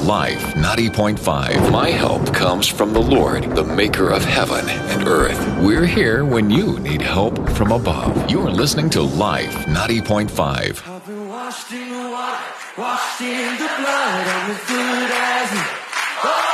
Life 90.5. My help comes from the Lord, the maker of heaven and earth. We're here when you need help from above. You're listening to Life 90.5. I've been washed in the water, washed in the blood, I'm as good as